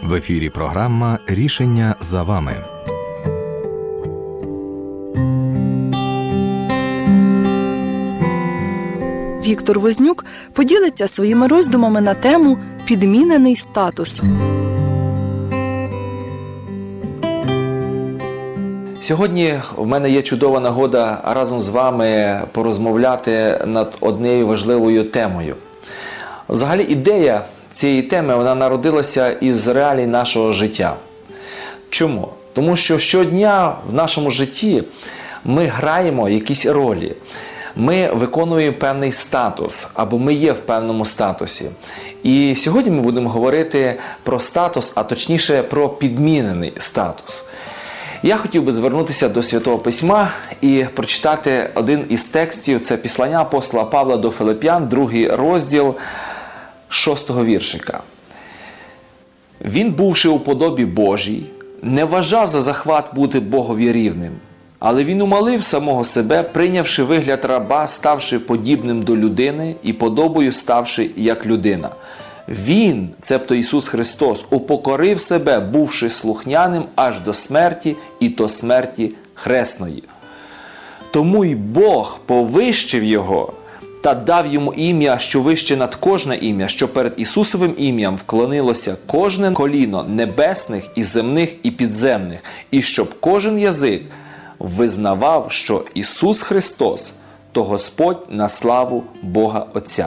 В ефірі програма «Рішення за вами». Віктор Вознюк поділиться своїми роздумами на тему «Підмінений статус». Сьогодні в мене є чудова нагода разом з вами порозмовляти над однією важливою темою. Взагалі ідея цієї теми вона народилася із реалій нашого життя. Чому? Тому що щодня в нашому житті ми граємо якісь ролі. Ми виконуємо певний статус, або ми є в певному статусі. І сьогодні ми будемо говорити про статус, а точніше про підмінений статус. Я хотів би звернутися до Святого Письма і прочитати один із текстів. Це післання апостола Павла до Филип'ян, 2 розділ, 6 віршика. «Він, бувши у подобі Божій, не вважав за захват бути Богові рівним, але він умалив самого себе, прийнявши вигляд раба, ставши подібним до людини і подобою ставши як людина. Він, цебто Ісус Христос, упокорив себе, бувши слухняним аж до смерті, і то смерті хресної. Тому й Бог повищив Його та дав Йому ім'я, що вище над кожне ім'я, що перед Ісусовим ім'ям вклонилося кожне коліно небесних і земних і підземних, і щоб кожен язик визнавав, що Ісус Христос – то Господь на славу Бога Отця».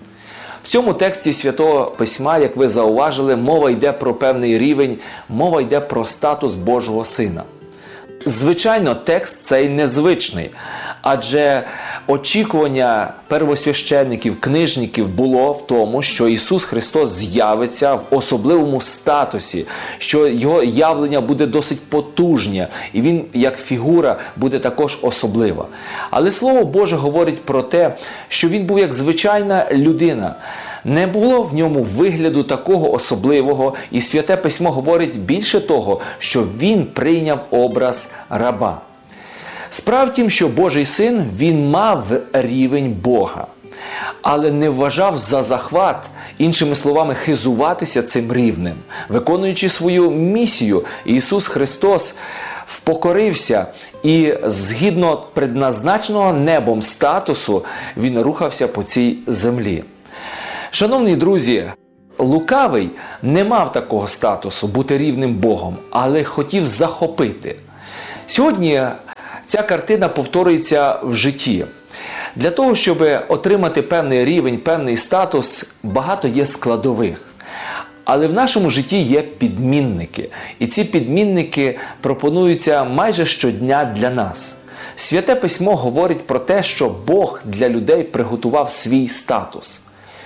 В цьому тексті Святого Письма, як ви зауважили, мова йде про певний рівень, мова йде про статус Божого Сина. Звичайно, текст цей незвичний, адже очікування первосвященників, книжників було в тому, що Ісус Христос з'явиться в особливому статусі, що Його явлення буде досить потужне, і Він, як фігура, буде також особлива. Але Слово Боже говорить про те, що Він був як звичайна людина. Не було в ньому вигляду такого особливого, і Святе Письмо говорить більше того, що Він прийняв образ раба. Справа в тім, що Божий Син, Він мав рівень Бога, але не вважав за захват, іншими словами, хизуватися цим рівнем. Виконуючи свою місію, Ісус Христос впокорився і згідно предназначеного небом статусу Він рухався по цій землі. Шановні друзі, лукавий не мав такого статусу бути рівним Богом, але хотів захопити. Сьогодні ця картина повторюється в житті. Для того, щоб отримати певний рівень, певний статус, багато є складових. Але в нашому житті є підмінники. І ці підмінники пропонуються майже щодня для нас. Святе Письмо говорить про те, що Бог для людей приготував свій статус.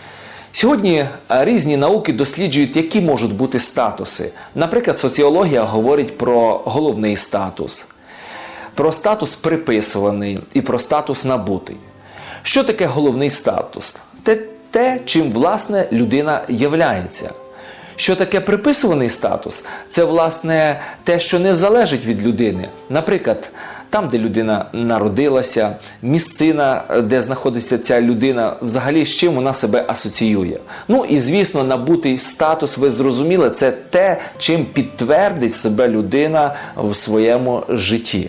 Сьогодні різні науки досліджують, які можуть бути статуси. Наприклад, соціологія говорить про головний статус, про статус приписуваний і про статус набутий. Що таке головний статус? Те, чим, власне, людина являється. Що таке приписуваний статус? Це, власне, те, що не залежить від людини. Наприклад, там, де людина народилася, місцина, де знаходиться ця людина, взагалі з чим вона себе асоціює. Ну і, звісно, набутий статус, ви зрозуміли, це те, чим підтвердить себе людина в своєму житті.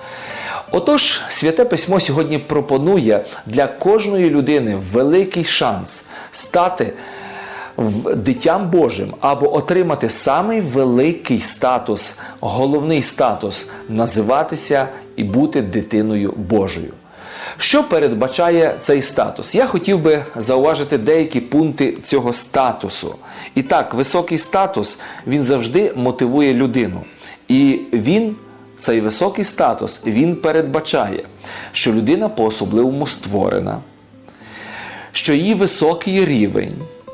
Отож, Святе Письмо сьогодні пропонує для кожної людини великий шанс стати дитям Божим або отримати самий великий статус, головний статус – називатися і бути дитиною Божою. Що передбачає цей статус? Я хотів би зауважити деякі пункти цього статусу. І так, високий статус, він завжди мотивує людину. І цей високий статус, він передбачає, що людина по-особливому створена, що її високий рівень,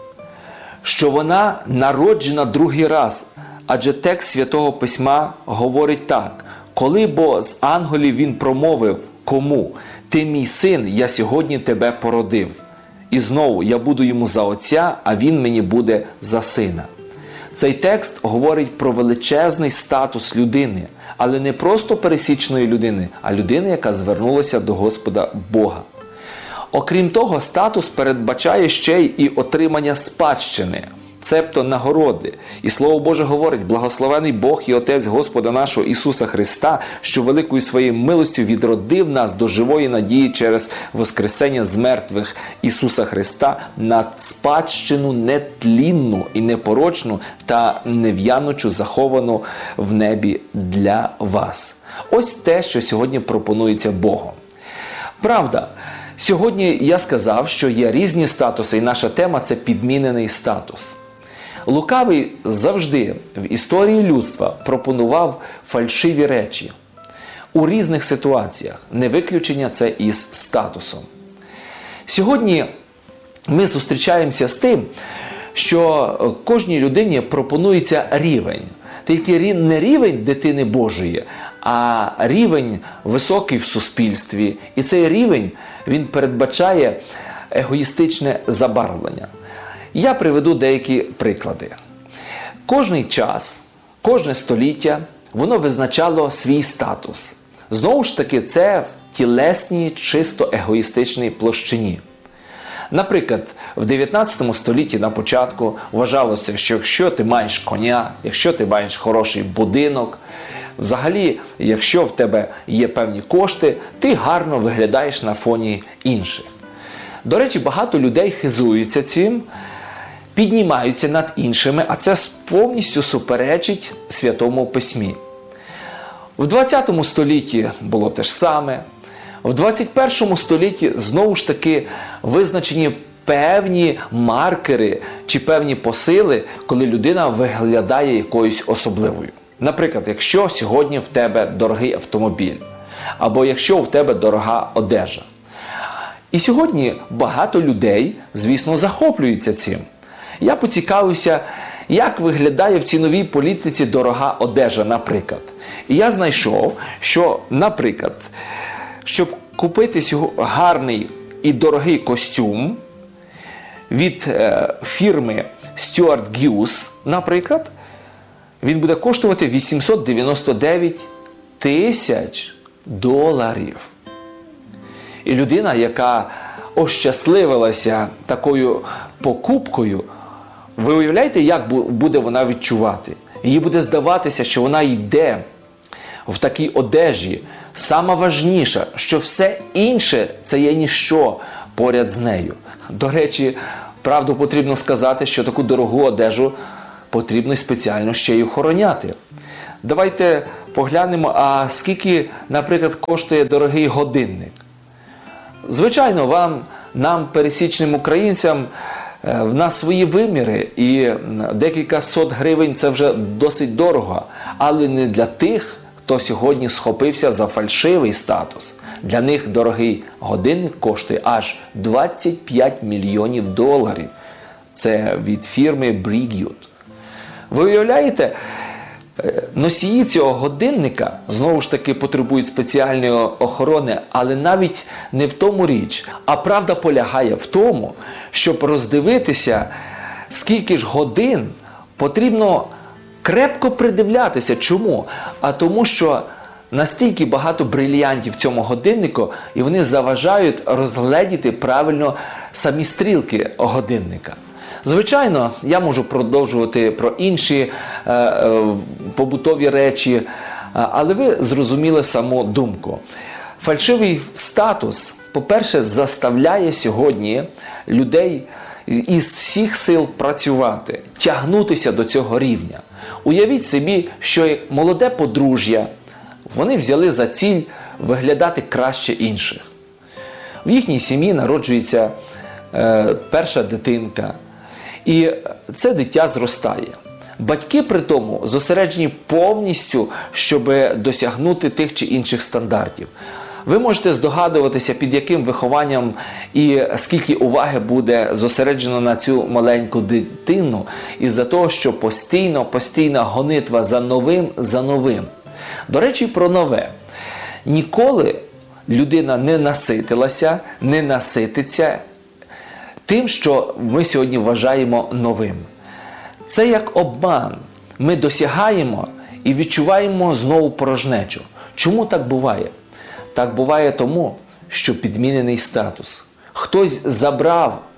що вона народжена другий раз. Адже текст Святого Письма говорить так: «Коли бо з ангелів він промовив кому? Ти мій син, я сьогодні тебе породив. І знову я буду йому за отця, а він мені буде за сина». Цей текст говорить про величезний статус людини, але не просто пересічної людини, а людини, яка звернулася до Господа Бога. Окрім того, статус передбачає ще й отримання спадщини. цебто нагороди. І Слово Боже говорить: благословений Бог і Отець Господа нашого Ісуса Христа, що великою своєю милостю відродив нас до живої надії через воскресення з мертвих Ісуса Христа на спадщину нетлінну і непорочну та нев'янучу, заховану в небі для вас. Ось те, що сьогодні пропонується Богом. Правда, сьогодні я сказав, що є різні статуси, і наша тема – це підмінений статус. Лукавий завжди в історії людства пропонував фальшиві речі у різних ситуаціях. Не виключення це із статусом. Сьогодні ми зустрічаємося з тим, що кожній людині пропонується рівень. Тільки не рівень дитини Божої, а рівень високий в суспільстві. І цей рівень, він передбачає егоїстичне забарвлення. Я приведу деякі приклади. Кожний час, кожне століття, воно визначало свій статус. Знову ж таки, це в тілесній, чисто егоїстичній площині. Наприклад, в 19 столітті на початку вважалося, що якщо ти маєш коня, якщо ти маєш хороший будинок, взагалі, якщо в тебе є певні кошти, ти гарно виглядаєш на фоні інших. До речі, багато людей хизуються цим, піднімаються над іншими, а це повністю суперечить Святому Письмі. В 20 столітті було те ж саме. В 21 столітті знову ж таки визначені певні маркери чи певні посили, коли людина виглядає якоюсь особливою. Наприклад, якщо сьогодні в тебе дорогий автомобіль, або якщо в тебе дорога одежа. І сьогодні багато людей, звісно, захоплюються цим. Я поцікавився, як виглядає в ціновій політиці дорога одежа, наприклад. І я знайшов, що, наприклад, щоб купити гарний і дорогий костюм від фірми Stuart Hughes, наприклад, він буде коштувати $899 тисяч. І людина, яка ощасливилася такою покупкою, ви уявляєте, як буде вона відчувати? Їй буде здаватися, що вона йде в такій одежі. Саме важніше, що все інше – це є ніщо поряд з нею. До речі, правду потрібно сказати, що таку дорогу одежу потрібно спеціально ще й охороняти. Давайте поглянемо, а скільки, наприклад, коштує дорогий годинник. Звичайно, нам, пересічним українцям, в нас свої виміри, і декілька сот гривень – це вже досить дорого, але не для тих, хто сьогодні схопився за фальшивий статус. Для них дорогий годинник коштує аж $25 мільйонів. Це від фірми Brigwood. Ви уявляєте, носії цього годинника, знову ж таки, потребують спеціальної охорони, але навіть не в тому річ. А правда полягає в тому, щоб роздивитися, скільки ж годин потрібно крепко придивлятися. Чому? А тому, що настільки багато брильянтів в цьому годиннику, і вони заважають розгледіти правильно самі стрілки годинника. Звичайно, я можу продовжувати про інші побутові речі, але ви зрозуміли саму думку. Фальшивий статус, по-перше, заставляє сьогодні людей із всіх сил працювати, тягнутися до цього рівня. Уявіть собі, що як молоде подружжя, вони взяли за ціль виглядати краще інших. В їхній сім'ї народжується перша дитинка, і це дитя зростає. Батьки при тому зосереджені повністю, щоб досягнути тих чи інших стандартів. Ви можете здогадуватися, під яким вихованням і скільки уваги буде зосереджено на цю маленьку дитину, із-за того, що постійна гонитва за новим. До речі, про нове. Ніколи людина не наситилася, не насититься тим, що ми сьогодні вважаємо новим. Це як обман. Ми досягаємо і відчуваємо знову порожнечу. Чому так буває? Так буває тому, що підмінений статус. Хтось забрав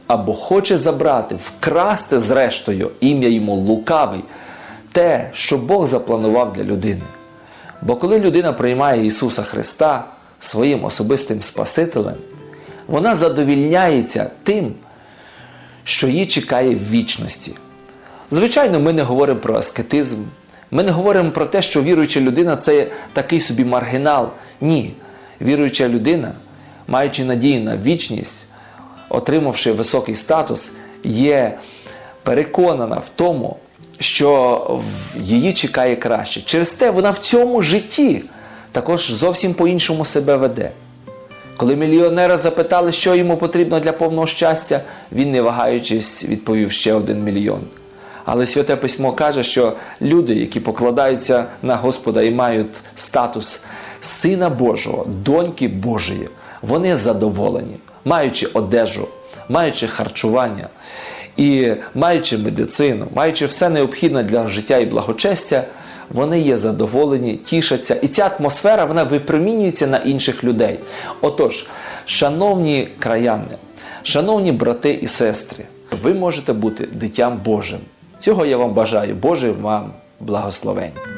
або хоче забрати, вкрасти зрештою, ім'я йому лукавий, те, що Бог запланував для людини. Бо коли людина приймає Ісуса Христа своїм особистим Спасителем, вона задовільняється тим, що її чекає в вічності. Звичайно, ми не говоримо про аскетизм, ми не говоримо про те, що віруюча людина – це такий собі маргінал. Ні, віруюча людина, маючи надію на вічність, отримавши високий статус, є переконана в тому, що її чекає краще. Через те вона в цьому житті також зовсім по-іншому себе веде. Коли мільйонера запитали, що йому потрібно для повного щастя, він, не вагаючись, відповів: ще 1 мільйон. Але Святе Письмо каже, що люди, які покладаються на Господа і мають статус Сина Божого, доньки Божої, вони задоволені, маючи одежу, маючи харчування і маючи медицину, маючи все необхідне для життя і благочестя, вони є задоволені, тішаться. І ця атмосфера, вона випромінюється на інших людей. Отож, шановні краяни, шановні брати і сестри, ви можете бути дитям Божим. Цього я вам бажаю. Боже вам благословень.